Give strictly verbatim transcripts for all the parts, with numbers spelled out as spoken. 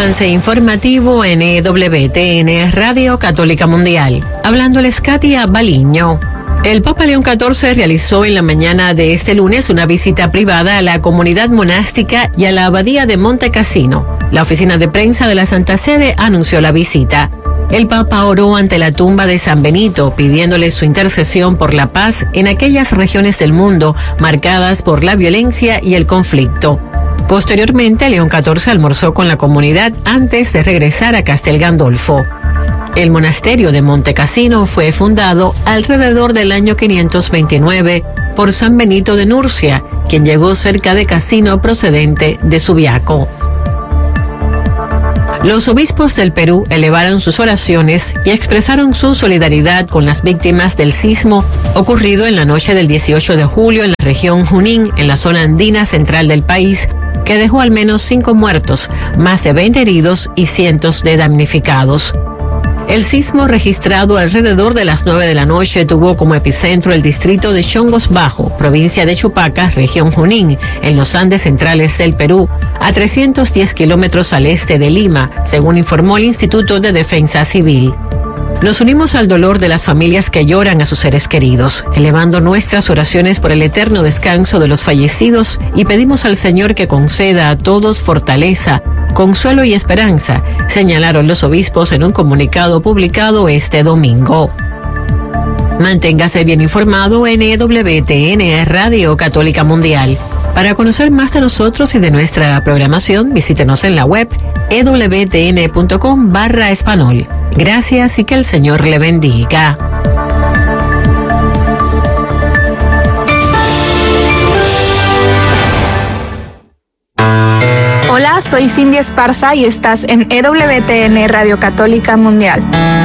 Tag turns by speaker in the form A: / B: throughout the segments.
A: avance informativo en E W T N Radio Católica Mundial. Hablándoles Katia Baliño. El Papa León catorce realizó en la mañana de este lunes una visita privada a la comunidad monástica y a la abadía de Monte Cassino. La oficina de prensa de la Santa Sede anunció la visita. El Papa oró ante la tumba de San Benito, pidiéndole su intercesión por la paz en aquellas regiones del mundo marcadas por la violencia y el conflicto. Posteriormente, León catorce almorzó con la comunidad antes de regresar a Castel Gandolfo. El monasterio de Monte Cassino fue fundado alrededor del año quinientos veintinueve por San Benito de Nurcia, quien llegó cerca de Cassino procedente de Subiaco. Los obispos del Perú elevaron sus oraciones y expresaron su solidaridad con las víctimas del sismo ocurrido en la noche del dieciocho de julio en la región Junín, en la zona andina central del país, que dejó al menos cinco muertos, más de veinte heridos y cientos de damnificados. El sismo registrado alrededor de las nueve de la noche tuvo como epicentro el distrito de Chongos Bajo, provincia de Chupaca, región Junín, en los Andes centrales del Perú, a trescientos diez kilómetros al este de Lima, según informó el Instituto de Defensa Civil. Nos unimos al dolor de las familias que lloran a sus seres queridos, elevando nuestras oraciones por el eterno descanso de los fallecidos y pedimos al Señor que conceda a todos fortaleza, consuelo y esperanza, señalaron los obispos en un comunicado publicado este domingo. Manténgase bien informado en E W T N Radio Católica Mundial. Para conocer más de nosotros y de nuestra programación, visítenos en la web e w t n punto com barra español. Gracias y que el Señor le bendiga.
B: Hola, soy Cindy Esparza y estás en E W T N Radio Católica Mundial.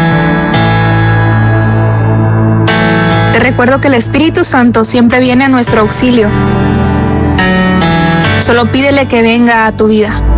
B: Te recuerdo que el Espíritu Santo siempre viene a nuestro auxilio. Solo pídele que venga a tu vida.